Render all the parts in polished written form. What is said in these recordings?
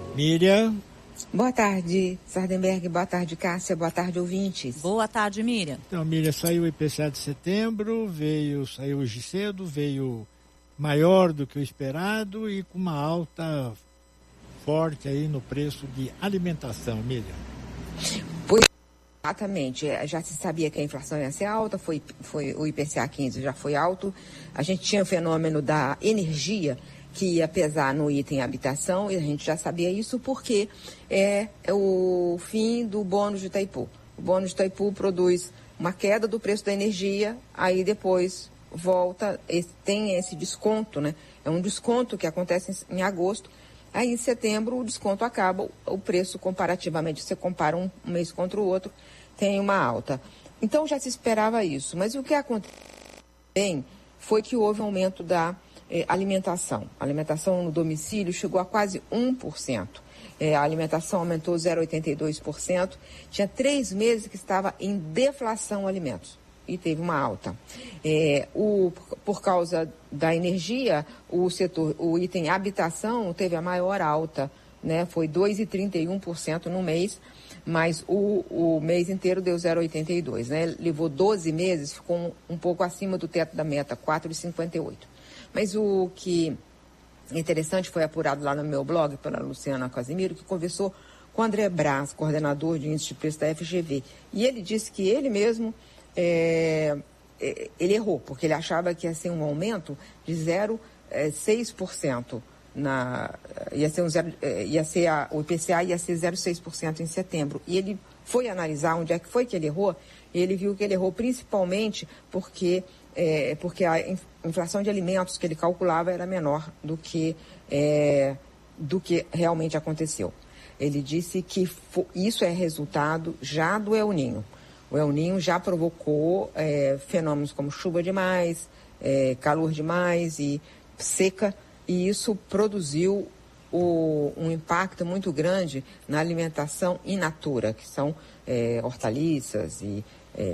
Miriam. Boa tarde, Sardenberg. Boa tarde, Cássia. Boa tarde, ouvintes. Boa tarde, Miriam. Então, Miriam, saiu o IPCA de setembro, saiu hoje cedo, veio maior do que o esperado e com uma alta forte aí no preço de alimentação, Miriam. Pois, exatamente. Já se sabia que a inflação ia ser alta, foi o IPCA 15 já foi alto. A gente tinha o fenômeno da energia, que ia pesar no item habitação, e a gente já sabia isso porque é o fim do bônus de Itaipu. O bônus de Itaipu produz uma queda do preço da energia, aí depois volta, tem esse desconto, né? É um desconto que acontece em agosto, aí em setembro o desconto acaba, o preço comparativamente, você compara um mês contra o outro, tem uma alta. Então já se esperava isso, mas o que aconteceu bem foi que houve um aumento da alimentação. A alimentação no domicílio chegou a quase 1%. A alimentação aumentou 0,82%. Tinha 3 meses que estava em deflação alimentos e teve uma alta. Por causa da energia, o item habitação teve a maior alta, né? Foi 2,31% no mês, mas o mês inteiro deu 0,82%, né? Levou 12 meses, ficou um pouco acima do teto da meta, 4,58%. Mas o que é interessante foi apurado lá no meu blog pela Luciana Casimiro, que conversou com o André Braz, coordenador de índice de preço da FGV. E ele disse que ele mesmo, ele errou, porque ele achava que ia ser um aumento de 0,6%. O IPCA ia ser 0,6% em setembro. E ele foi analisar onde é que foi que ele errou, e ele viu que ele errou principalmente porque a inflação de alimentos que ele calculava era menor do que realmente aconteceu. Ele disse que isso é resultado já do El Niño. O El Niño já provocou fenômenos como chuva demais, calor demais e seca, e isso produziu um impacto muito grande na alimentação in natura, que são hortaliças e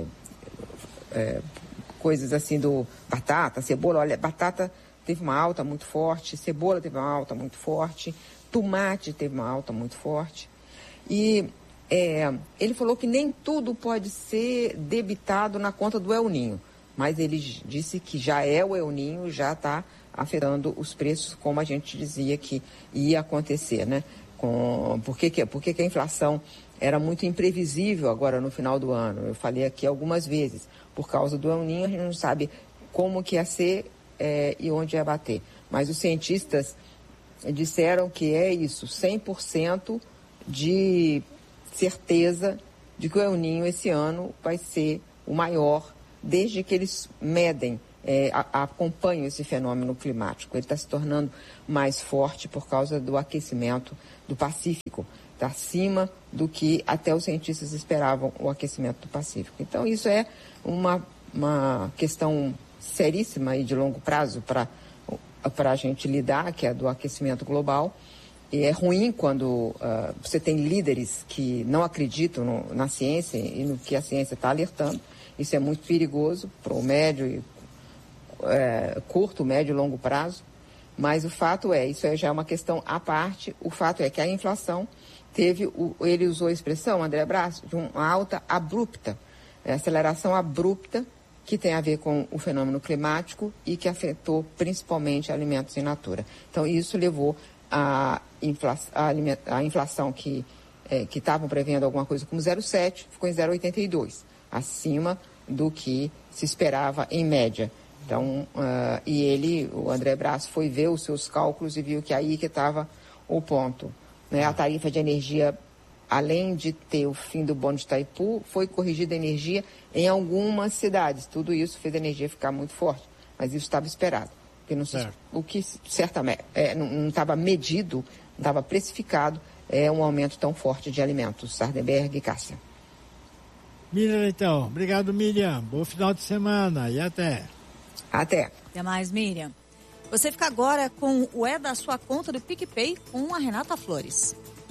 coisas assim do batata, cebola. Olha, batata teve uma alta muito forte, cebola teve uma alta muito forte, tomate teve uma alta muito forte. E ele falou que nem tudo pode ser debitado na conta do El Niño, mas ele disse que já é o El Niño, já está afetando os preços, como a gente dizia que ia acontecer, né? Por que a inflação era muito imprevisível agora no final do ano? Eu falei aqui algumas vezes. Por causa do El Niño, a gente não sabe como que ia ser e onde ia bater. Mas os cientistas disseram que é isso, 100% de certeza de que o El Niño esse ano vai ser o maior, desde que eles medem, acompanham esse fenômeno climático. Ele está se tornando mais forte por causa do aquecimento do Pacífico. Está acima do que até os cientistas esperavam o aquecimento do Pacífico. Então, isso é uma questão seríssima e de longo prazo para a gente lidar, que é do aquecimento global. E é ruim quando você tem líderes que não acreditam na ciência e no que a ciência está alertando. Isso é muito perigoso para o curto, médio e longo prazo. Mas o fato isso já é uma questão à parte. O fato é que a inflação ele usou a expressão, André Braz, de uma alta abrupta, aceleração abrupta, que tem a ver com o fenômeno climático e que afetou principalmente alimentos in natura. Então, isso levou a inflação que estavam prevendo alguma coisa como 0,7, ficou em 0,82, acima do que se esperava em média. Então, o André Braz foi ver os seus cálculos e viu que aí que estava o ponto. Né? A tarifa de energia, além de ter o fim do bônus de Itaipu, foi corrigida a energia em algumas cidades. Tudo isso fez a energia ficar muito forte, mas isso estava esperado. O que certamente não estava medido, não estava precificado, é um aumento tão forte de alimentos. Sardenberg e Cássia. Miriam, então. Obrigado, Miriam. Bom final de semana e até. Até. Até mais, Miriam. Você fica agora com o da sua conta do PicPay com a Renata Flores.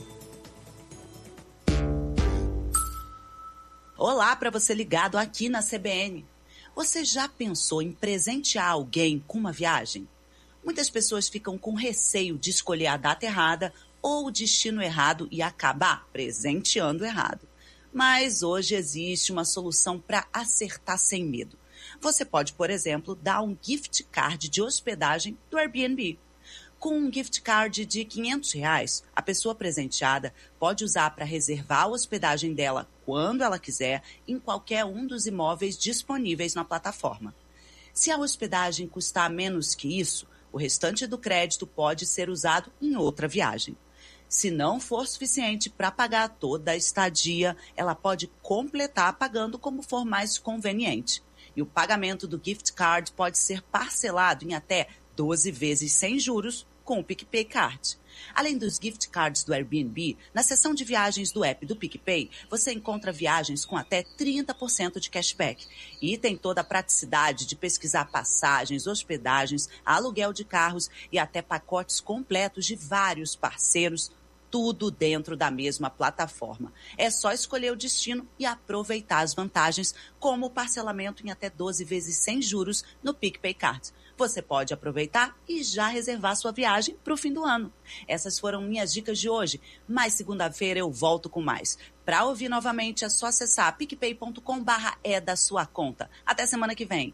Olá para você ligado aqui na CBN. Você já pensou em presentear alguém com uma viagem? Muitas pessoas ficam com receio de escolher a data errada ou o destino errado e acabar presenteando errado. Mas hoje existe uma solução para acertar sem medo. Você pode, por exemplo, dar um gift card de hospedagem do Airbnb. Com um gift card de R$500, a pessoa presenteada pode usar para reservar a hospedagem dela quando ela quiser, em qualquer um dos imóveis disponíveis na plataforma. Se a hospedagem custar menos que isso, o restante do crédito pode ser usado em outra viagem. Se não for suficiente para pagar toda a estadia, ela pode completar pagando como for mais conveniente. E o pagamento do gift card pode ser parcelado em até 12 vezes sem juros com o PicPay Card. Além dos gift cards do Airbnb, na seção de viagens do app do PicPay, você encontra viagens com até 30% de cashback. E tem toda a praticidade de pesquisar passagens, hospedagens, aluguel de carros e até pacotes completos de vários parceiros, tudo dentro da mesma plataforma. É só escolher o destino e aproveitar as vantagens, como o parcelamento em até 12 vezes sem juros no PicPay Card. Você pode aproveitar e já reservar sua viagem para o fim do ano. Essas foram minhas dicas de hoje, mas segunda-feira eu volto com mais. Para ouvir novamente é só acessar picpay.com/é da sua conta. Até semana que vem.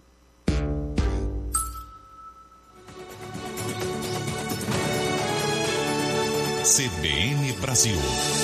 CBN Brasil.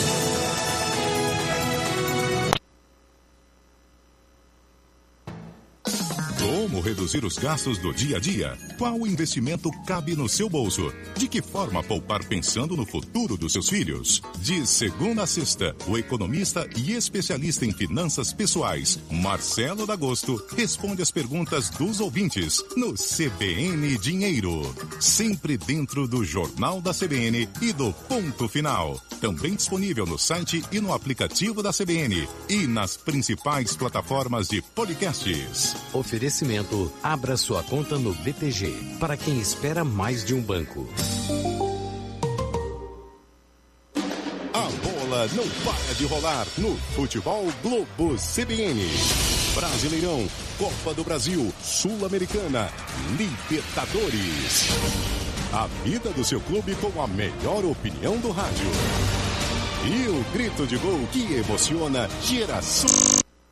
Como reduzir os gastos do dia a dia? Qual investimento cabe no seu bolso? De que forma poupar pensando no futuro dos seus filhos? De segunda a sexta, o economista e especialista em finanças pessoais, Marcelo D'Agosto, responde as perguntas dos ouvintes no CBN Dinheiro. Sempre dentro do Jornal da CBN e do Ponto Final. Também disponível no site e no aplicativo da CBN e nas principais plataformas de podcasts. Oferecimento: abra sua conta no BTG, para quem espera mais de um banco. A bola não para de rolar no Futebol Globo CBN. Brasileirão, Copa do Brasil, Sul-Americana, Libertadores. A vida do seu clube com a melhor opinião do rádio. E o grito de gol que emociona gerações.